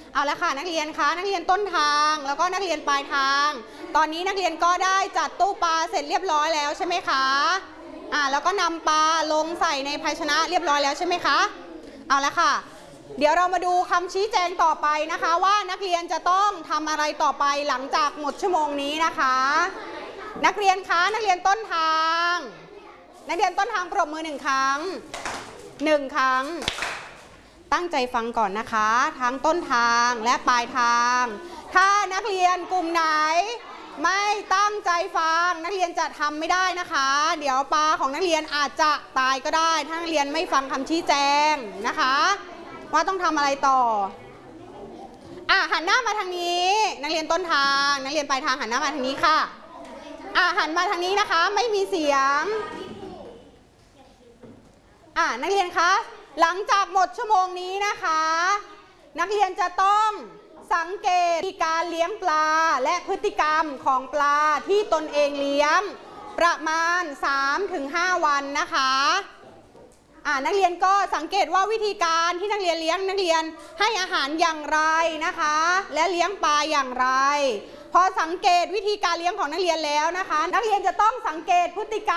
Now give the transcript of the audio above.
เอาละค่ะนักเรียนคะนักเรียนต้นทางแล้วก็นักเรียนปลายทางตอนนี้นักเรียนก็ได้จัดตู้ปลาเสร็จเรียบร้อยแล้วใช่ไหมคะแล้วก็นำปลาลงใส่ในภาชนะเรียบร้อยแล้วใช่ไหมคะเอาละค่ะเดี๋ยวเรามาดูคำชี้แจงต่อไปนะคะว่านักเรียนจะต้องทำอะไรต่อไปหลังจากหมดชั่วโมงนี้นะคะนักเรียนคะนักเรียนต้นทางนักเรียนต้นทางปรบมือ1 ครั้ง1 ครั้งตั้งใจฟังก่อนนะคะทั้งต้นทางและปลายทางถ้านักเรียนกลุ่มไหนไม่ตั้งใจฟังนักเรียนจะทำไม่ได้นะคะเดี๋ยวปลาของนักเรียนอาจจะตายก็ได้ถ้านักเรียนไม่ฟังคำชี้แจงนะคะว่าต้องทำอะไรต่อหันหน้ามาทางนี้นักเรียนต้นทางนักเรียนปลายทางหันหน้ามาทางนี้ค่ะหันมาทางนี้นะคะไม่มีเสียงนักเรียนคะหลังจากหมดชั่วโมงนี้นะคะนักเรียนจะต้องสังเกตการเลี้ยงปลาและพฤติกรรมของปลาที่ตนเองเลี้ยงประมาณ 3-5 วันนะคะนักเรียนก็สังเกตว่าวิธีการที่นักเรียนเลี้ยงนักเรียนให้อาหารอย่างไรนะคะและเลี้ยงปลาอย่างไรพอสังเกตวิธีการเลี้ยงของนักเรียนแล้วนะคะนักเรียนจะต้องสังเกตพฤติกรรม